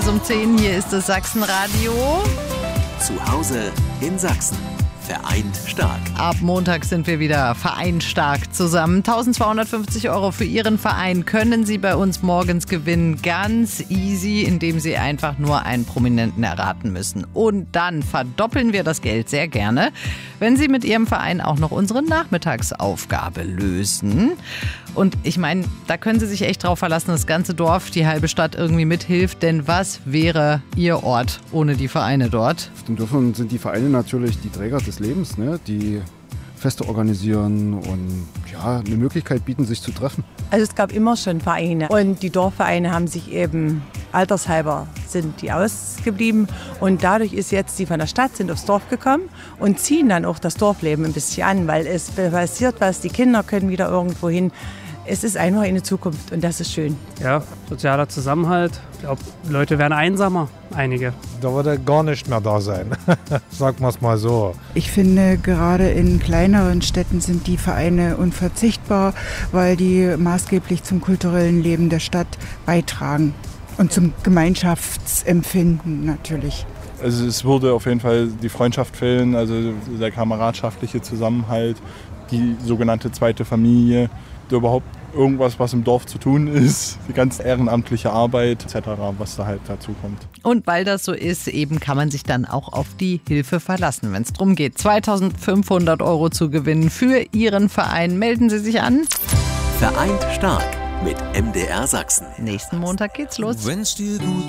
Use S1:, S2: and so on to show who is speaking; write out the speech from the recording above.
S1: Um 10 hier ist das Sachsenradio.
S2: Zu Hause in Sachsen. Vereint stark.
S1: Ab Montag sind wir wieder vereinstark zusammen. 1.250 € für Ihren Verein können Sie bei uns morgens gewinnen. Ganz easy, indem Sie einfach nur einen Prominenten erraten müssen. Und dann verdoppeln wir das Geld sehr gerne, wenn Sie mit Ihrem Verein auch noch unsere Nachmittagsaufgabe lösen. Und ich meine, da können Sie sich echt drauf verlassen, das ganze Dorf, die halbe Stadt irgendwie mithilft. Denn was wäre Ihr Ort ohne die Vereine dort?
S3: Auf den Dörfern sind die Vereine natürlich die Träger des Lebens, ne? Die Feste organisieren und ja, eine Möglichkeit bieten, sich zu treffen.
S4: Also es gab immer schon Vereine und die Dorfvereine haben sich eben altershalber sind die ausgeblieben und dadurch ist jetzt die von der Stadt sind aufs Dorf gekommen und ziehen dann auch das Dorfleben ein bisschen an, weil es passiert was, die Kinder können wieder irgendwo hin. Es ist einfach eine Zukunft und das ist schön.
S5: Ja, sozialer Zusammenhalt. Ich glaube, Leute werden einsamer, einige.
S6: Da wird er gar nicht mehr da sein, sagen wir es mal so.
S7: Ich finde, gerade in kleineren Städten sind die Vereine unverzichtbar, weil die maßgeblich zum kulturellen Leben der Stadt beitragen und zum Gemeinschaftsempfinden natürlich.
S8: Also es würde auf jeden Fall die Freundschaft fehlen, also der kameradschaftliche Zusammenhalt, die sogenannte zweite Familie, überhaupt irgendwas, was im Dorf zu tun ist, die ganze ehrenamtliche Arbeit etc., was da halt dazu kommt.
S1: Und weil das so ist, eben kann man sich dann auch auf die Hilfe verlassen, wenn es darum geht, 2.500 € zu gewinnen für Ihren Verein. Melden Sie sich an.
S2: Vereint stark mit MDR Sachsen.
S1: Nächsten Montag geht's los.
S2: Wenn's dir gut